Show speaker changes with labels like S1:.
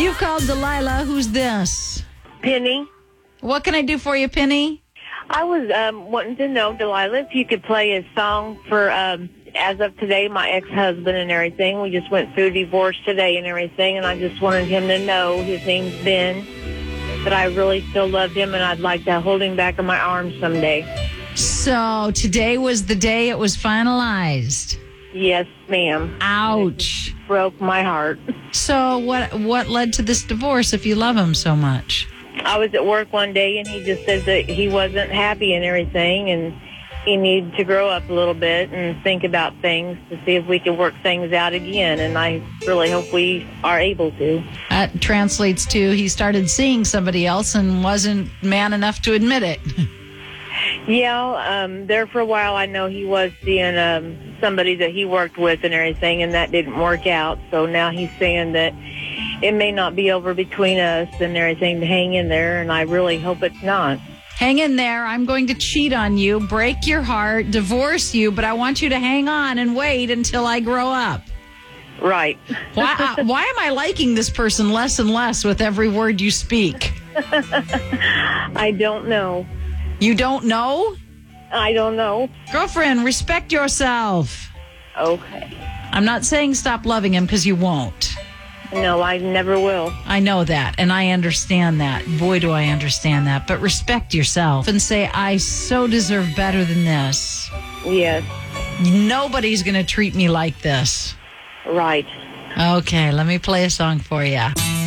S1: You've called Delilah. Who's this?
S2: Penny.
S1: What can I do for you, Penny?
S2: I was wanting to know, Delilah, if you could play a song for, as of today, my ex-husband and everything. We just went through divorce today and everything, and I just wanted him to know, his name's Ben, that I really still loved him, and I'd like to hold him back in my arms someday.
S1: So today was the day it was finalized.
S2: Yes, ma'am.
S1: Ouch.
S2: It broke my heart.
S1: So what led to this divorce if you love him so much?
S2: I was at work one day, and he just said that he wasn't happy and everything, and he needed to grow up a little bit and think about things to see if we could work things out again, and I really hope we are able to.
S1: That translates to he started seeing somebody else and wasn't man enough to admit it.
S2: Yeah, there for a while I know he was seeing somebody that he worked with and everything, and that didn't work out. So now he's saying that it may not be over between us and everything, to hang in there, and I really hope it's not.
S1: Hang in there. I'm going to cheat on you, break your heart, divorce you, but I want you to hang on and wait until I grow up.
S2: Right.
S1: Why am I liking this person less and less with every word you speak?
S2: I don't know.
S1: You don't know?
S2: I don't know.
S1: Girlfriend, respect yourself.
S2: Okay.
S1: I'm not saying stop loving him because you won't.
S2: No, I never will.
S1: I know that, and I understand that. Boy, do I understand that. But respect yourself and say, I so deserve better than this.
S2: Yes.
S1: Nobody's going to treat me like this.
S2: Right.
S1: Okay, let me play a song for you.